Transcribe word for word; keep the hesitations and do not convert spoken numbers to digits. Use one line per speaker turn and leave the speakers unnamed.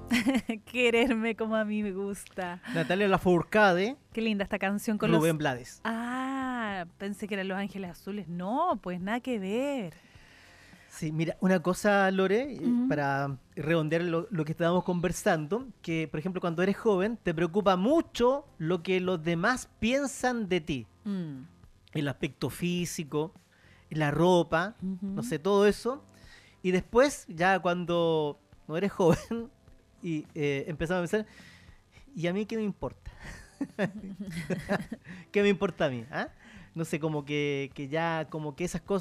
Quererme como a mí me gusta.
Natalia Lafourcade,
Qué linda esta canción con
Rubén
los...
Blades.
Ah, pensé que eran Los Ángeles Azules. No, pues nada que ver.
Sí, mira, una cosa, Lore, eh,
Mm,
para redondear lo, lo que estábamos conversando, que por ejemplo cuando eres joven te preocupa mucho lo que los demás piensan de ti,
mm,
el aspecto físico, la ropa, no
ujú.
sé, todo eso. Y después, ya cuando no eres joven y eh, empezamos a pensar, ¿y a mí qué me importa? ¿Qué me importa a mí? ¿Ah? No sé, como que, que ya, como que esas cosas